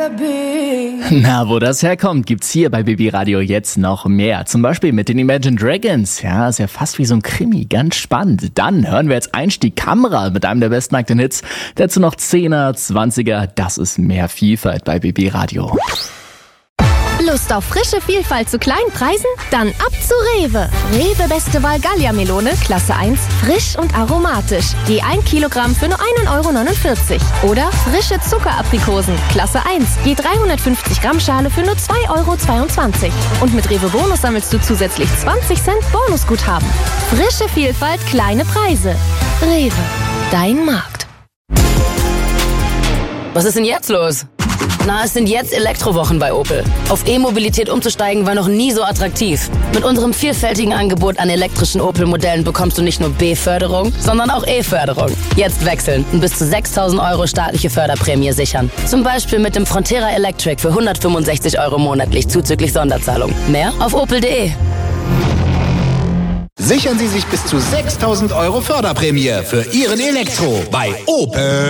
Na, wo das herkommt, gibt's hier bei BB Radio jetzt noch mehr. Zum Beispiel mit den Imagine Dragons. Ja, ist ja fast wie so ein Krimi, ganz spannend. Dann hören wir jetzt Einstieg Kamera mit einem der besten Aktien-Hits. Dazu noch 10er, 20er, das ist mehr Vielfalt bei BB Radio. Lust auf frische Vielfalt zu kleinen Preisen? Dann ab zu Rewe. Rewe Beste Wahl Gallia-Melone, Klasse 1, frisch und aromatisch. Je 1 Kilogramm für nur 1,49 €. Oder frische Zuckeraprikosen, Klasse 1, je 350 Gramm Schale für nur 2,22 €. Und mit Rewe Bonus sammelst du zusätzlich 20 Cent Bonusguthaben. Frische Vielfalt, kleine Preise. Rewe, dein Markt. Was ist denn jetzt los? Na, es sind jetzt Elektrowochen bei Opel. Auf E-Mobilität umzusteigen war noch nie so attraktiv. Mit unserem vielfältigen Angebot an elektrischen Opel-Modellen bekommst du nicht nur B-Förderung, sondern auch E-Förderung. Jetzt wechseln und bis zu 6.000 € staatliche Förderprämie sichern. Zum Beispiel mit dem Frontera Electric für 165 € monatlich zuzüglich Sonderzahlung. Mehr auf opel.de. Sichern Sie sich bis zu 6.000 € Förderprämie für Ihren Elektro bei Opel.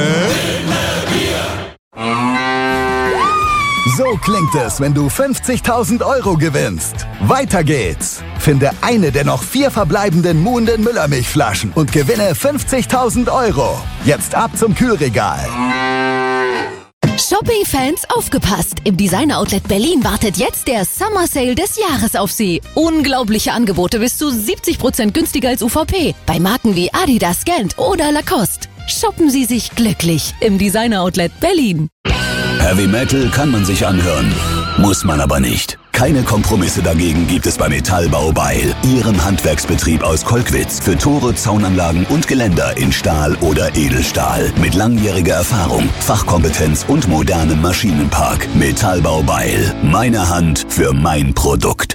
So klingt es, wenn du 50.000 € gewinnst. Weiter geht's. Finde eine der noch 4 verbleibenden Muhnden Müllermilchflaschen und gewinne 50.000 €. Jetzt ab zum Kühlregal. Shopping-Fans, aufgepasst! Im Designer-Outlet Berlin wartet jetzt der Summer Sale des Jahres auf Sie. Unglaubliche Angebote bis zu 70% günstiger als UVP. Bei Marken wie Adidas, Gant oder Lacoste. Shoppen Sie sich glücklich im Designer-Outlet Berlin. Heavy Metal kann man sich anhören, muss man aber nicht. Keine Kompromisse dagegen gibt es bei Metallbau Beil, Ihrem Handwerksbetrieb aus Kolkwitz für Tore, Zaunanlagen und Geländer in Stahl oder Edelstahl. Mit langjähriger Erfahrung, Fachkompetenz und modernem Maschinenpark. Metallbau Beil, meine Hand für mein Produkt.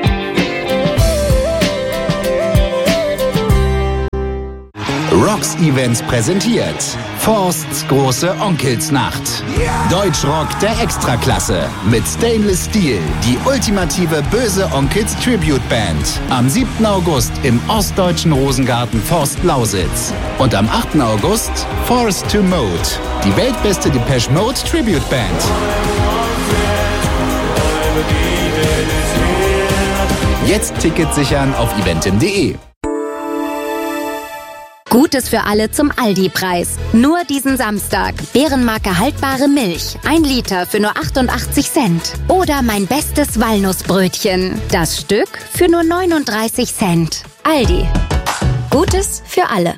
Rocks Events präsentiert Forsts große Onkelsnacht. Deutschrock der Extraklasse mit Stainless Steel, die ultimative Böse Onkels Tribute Band. Am 7. August im ostdeutschen Rosengarten Forst Lausitz. Und am 8. August Forest to Mode, die weltbeste Depeche Mode Tribute Band. Jetzt Tickets sichern auf eventim.de. Gutes für alle zum Aldi-Preis. Nur diesen Samstag. Bärenmarke haltbare Milch. 1 Liter für nur 88 Cent. Oder mein bestes Walnussbrötchen. Das Stück für nur 39 Cent. Aldi. Gutes für alle.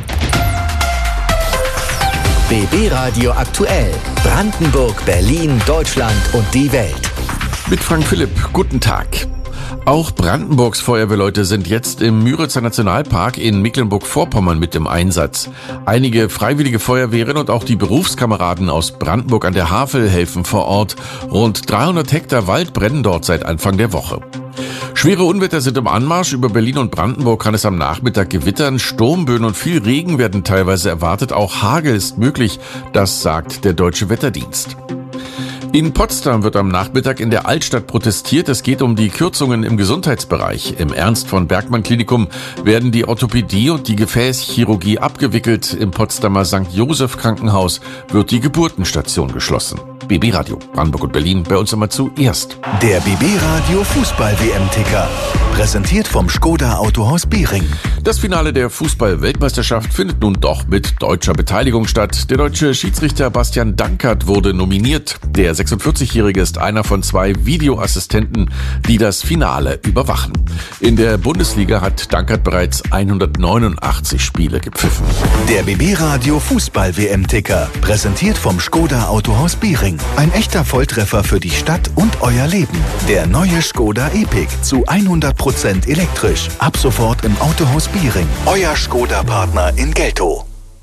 BB Radio aktuell. Brandenburg, Berlin, Deutschland und die Welt. Mit Frank Philipp, guten Tag. Auch Brandenburgs Feuerwehrleute sind jetzt im Müritzer Nationalpark in Mecklenburg-Vorpommern mit im Einsatz. Einige freiwillige Feuerwehren und auch die Berufskameraden aus Brandenburg an der Havel helfen vor Ort. Rund 300 Hektar Wald brennen dort seit Anfang der Woche. Schwere Unwetter sind im Anmarsch. Über Berlin und Brandenburg kann es am Nachmittag gewittern. Sturmböen und viel Regen werden teilweise erwartet. Auch Hagel ist möglich, das sagt der Deutsche Wetterdienst. In Potsdam wird am Nachmittag in der Altstadt protestiert. Es geht um die Kürzungen im Gesundheitsbereich. Im Ernst von Bergmann Klinikum werden die Orthopädie und die Gefäßchirurgie abgewickelt. Im Potsdamer St. Joseph Krankenhaus wird die Geburtenstation geschlossen. BB Radio, Brandenburg und Berlin, bei uns immer zuerst. Der BB Radio Fußball-WM-Ticker. Präsentiert vom Skoda Autohaus Biering. Das Finale der Fußball-Weltmeisterschaft findet nun doch mit deutscher Beteiligung statt. Der deutsche Schiedsrichter Bastian Dankert wurde nominiert. Der 46-Jährige ist einer von 2 Videoassistenten, die das Finale überwachen. In der Bundesliga hat Dankert bereits 189 Spiele gepfiffen. Der BB Radio Fußball-WM-Ticker. Präsentiert vom Skoda Autohaus Biering. Ein echter Volltreffer für die Stadt und euer Leben. Der neue Skoda Epic zu 100% elektrisch. Ab sofort im Autohaus Biering. Euer Skoda-Partner in Geltow.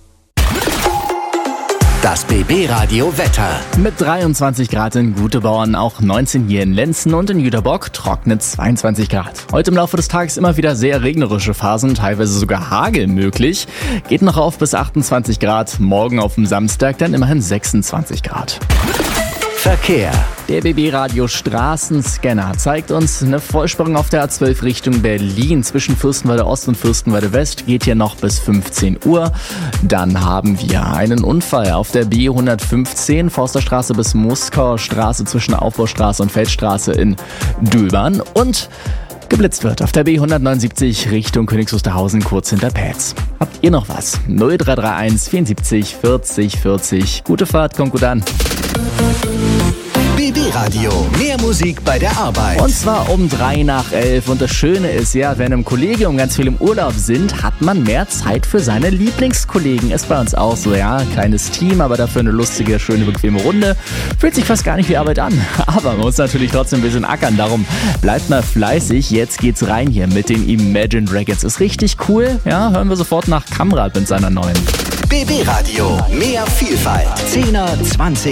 Das BB Radio Wetter. Mit 23 Grad in Gutebauern, auch 19 hier in Lenzen und in Jüterbock trocknet 22 Grad. Heute im Laufe des Tages immer wieder sehr regnerische Phasen, teilweise sogar Hagel möglich. Geht noch auf bis 28 Grad, morgen auf dem Samstag dann immerhin 26 Grad. Verkehr. Der BB-Radio Straßenscanner zeigt uns eine Vollsperrung auf der A12 Richtung Berlin. Zwischen Fürstenwalde Ost und Fürstenwalde West geht hier noch bis 15 Uhr. Dann haben wir einen Unfall auf der B115, Forsterstraße bis Moskauer Straße zwischen Aufbaustraße und Feldstraße in Döbern. Und geblitzt wird auf der B179 Richtung Königs Wusterhausen kurz hinter Pätz. Habt ihr noch was? 0331 74 40 40. Gute Fahrt, kommt gut an. BB Radio, mehr Musik bei der Arbeit. Und zwar um 11:03. Und das Schöne ist ja, wenn im Kollegium ganz viel im Urlaub sind, hat man mehr Zeit für seine Lieblingskollegen. Ist bei uns auch so, ja, kleines Team, aber dafür eine lustige, schöne, bequeme Runde. Fühlt sich fast gar nicht wie Arbeit an. Aber man muss natürlich trotzdem ein bisschen ackern. Darum bleibt mal fleißig. Jetzt geht's rein hier mit den Imagine Dragons. Ist richtig cool. Ja, hören wir sofort nach Kamrat mit seiner neuen. BB Radio, mehr Vielfalt. 10er, 20er.